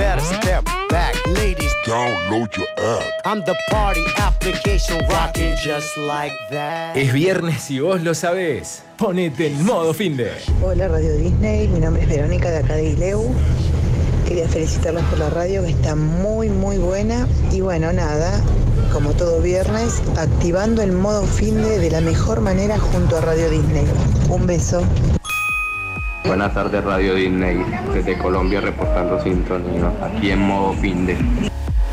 better step back, ladies. Download your app. I'm the party application rocking just like that. Es viernes y vos lo sabés. Ponete en modo finde. Hola Radio Disney, mi nombre es Verónica de acá de Ileu. Quería felicitarlos por la radio que está muy buena. Y bueno, nada, como todo viernes, activando el modo finde de la mejor manera junto a Radio Disney. Un beso. Buenas tardes Radio Disney, desde Colombia reportando sintonía, aquí en modo finde.